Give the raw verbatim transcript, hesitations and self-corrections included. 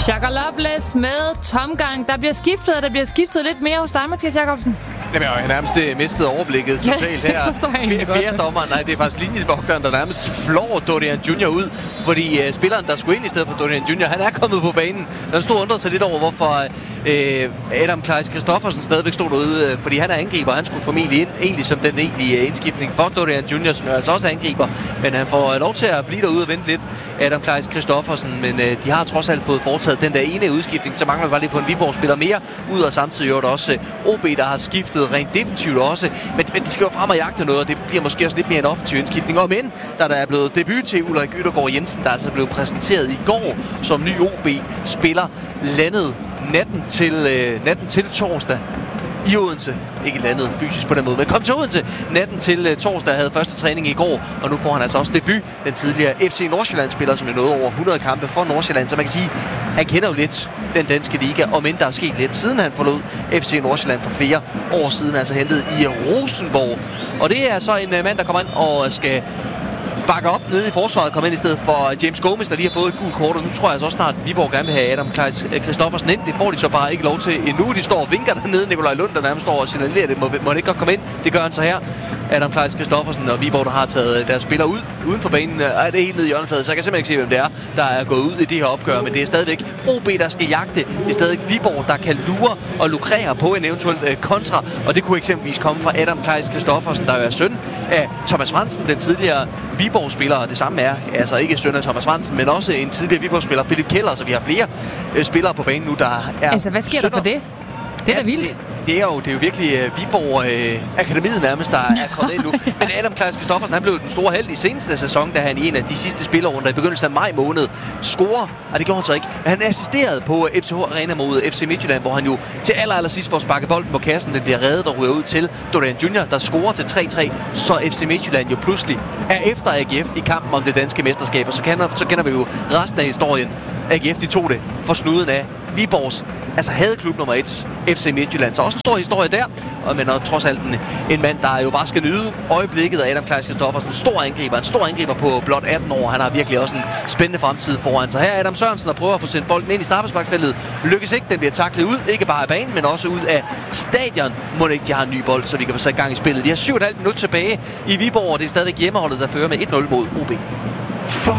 Shaka Loveless med tomgang. Der bliver skiftet, og der bliver skiftet lidt mere hos dig, Mathias Jacobsen. Jamen, jeg har nærmest mistet overblikket totalt her. Det forstår jeg egentlig godt. Fjerde dommer, nej, det er faktisk linjevogteren, der nærmest flår Dorian Junior ud. Fordi uh, spilleren, der skulle ind i stedet for Dorian Junior, han er kommet på banen. Der stod undret sig lidt over, hvorfor uh, Adam Kleis Christoffersen stadigvæk stod derude. Uh, fordi han er angriber, han skulle formentlig ind, egentlig som den egentlige uh, indskiftning for Dorian Junior, som er altså også angriber. Men han får uh, lov til at blive derude og vente lidt, Adam Kleis Christoffersen. Men uh, de har trods alt fået foretaget den der ene udskiftning. Så mangler vi bare lige få en Viborg-spiller mere ud, og samtidig jo også uh, O B, der har skiftet rent defensivt også. Men, men de skal jo frem og jagte noget, og det bliver måske også lidt mere en offensiv indskiftning. Og men, der der er blevet debut til Ulrik Yttergaard Jensen, der altså blev præsenteret i går som ny O B-spiller, landet natten til, øh, natten til torsdag i Odense. Ikke landet fysisk på den måde, men kom til Odense natten til uh, torsdag, havde første træning i går, og nu får han altså også debut. Den tidligere F C Nordsjælland-spiller, som er nået over hundrede kampe for Nordsjælland, så man kan sige, han kender jo lidt den danske liga, og men der er sket lidt, siden han forlod F C Nordsjælland for flere år siden, altså hentet i Rosenborg. Og det er så en uh, mand, der kommer ind og skal bakke op nede i forsvaret, komme ind i stedet for James Gomez, der lige har fået et gult kort, og nu tror jeg altså også snart, at Viborg gerne vil have Adam Kleis Christoffersen ind. Det får de så bare ikke lov til endnu. De står og vinker dernede. Nikolaj Lund, der nærmest står og signalerer det, må, må det ikke godt komme ind. Det gør han så her. Adam Kleis Christoffersen og Viborg, der har taget deres spiller ud uden for banen. Ej, det er helt nede i hjørnefladet, så jeg kan simpelthen ikke se, hvem det er, der er gået ud i det her opgør. Men det er stadigvæk O B, der skal jagte. Det er stadig Viborg, der kan lure og lukrere på en eventuel øh, kontra. Og det kunne eksempelvis komme fra Adam Kleis Christoffersen, der er søn af Thomas Fransen, den tidligere Viborg-spiller. Og det samme er altså ikke søn af Thomas Fransen, men også en tidligere Viborg-spiller, Philip Keller. Så vi har flere øh, spillere på banen nu, der er Altså, hvad sker sønner. der for det? Det er da vildt. Det, det, er jo, det er jo virkelig uh, Viborg uh, Akademiet nærmest, der er kommet ind nu. Men Adam Kleis Christoffersen, han blev den store held i seneste sæson, da han i en af de sidste spillerrunder i begyndelsen af maj måned scorer. Og det gjorde han så ikke. Han assisterede på F C H Arena mod F C Midtjylland, hvor han jo til aller, aller sidst får sparket bolden på kassen. Den bliver reddet og ryger ud til Dorian Junior, der scorer til tre tre. Så F C Midtjylland jo pludselig er efter A G F i kampen om det danske mesterskab. Og så kender, så kender vi jo resten af historien. A G F, de tog det for snuden af Viborgs, altså hadeklub nummer et, F C Midtjylland. Så også en stor historie der, og men og trods alt en, en mand, der jo bare skal nyde øjeblikket af Adam Kleis Christoffersen. En stor angriber, en stor angriber på blot atten år. Han har virkelig også en spændende fremtid foran sig. Her er Adam Sørensen, der prøver at få sendt bolden ind i straffesparksfeltet. Lykkes ikke, den bliver taklet ud, ikke bare af banen, men også ud af stadion. Må ikke, de har en ny bold, så vi kan få sat gang i spillet. Vi har syv komma fem minutter tilbage i Viborg, og det er stadigvæk hjemmeholdet, der fører med et nul mod O B.